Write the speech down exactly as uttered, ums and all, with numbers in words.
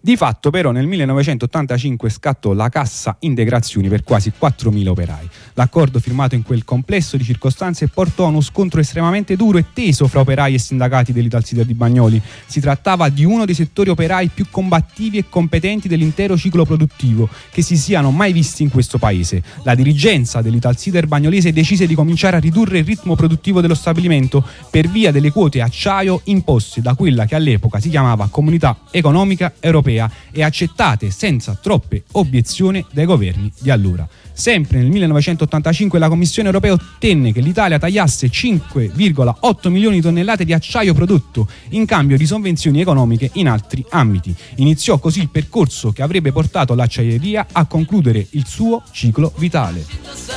Di fatto però nel millenovecentottantacinque scattò la cassa integrazione per quasi quattromila operai. L'accordo firmato in quel complesso di circostanze portò a uno scontro estremamente duro e teso fra operai e sindacati dell'Italsider di Bagnoli. Si trattava di uno dei settori operai più combattivi e competenti dell'intero ciclo produttivo che si siano mai visti in questo paese. La dirigenza dell'Italsider bagnolese decise di cominciare a ridurre il ritmo produttivo dello stabilimento per via delle quote acciaio imposte da quella che all'epoca si chiamava Comunità Economica Europea e accettate senza troppe obiezioni dai governi di allora. Sempre nel millenovecentottantacinque la Commissione europea ottenne che l'Italia tagliasse cinque virgola otto milioni di tonnellate di acciaio prodotto in cambio di sovvenzioni economiche in altri ambiti. Iniziò così il percorso che avrebbe portato l'acciaieria a concludere il suo ciclo vitale.